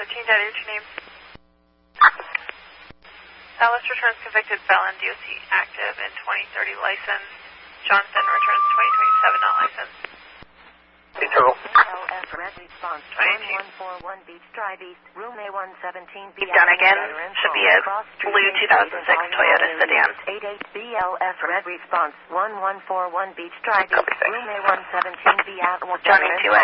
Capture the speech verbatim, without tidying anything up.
change out of your name. Dallas returns convicted felon, D O C active in twenty thirty license. Johnson returns twenty twenty-seven not licensed. Eternal. L F red response one one four one Beach Drive East, room A one seventeen B. Done again. Should be a blue two thousand six Toyota sedan. eight eight B L F red response one one four one Beach Drive East, room A one seventeen B. Johnny two A.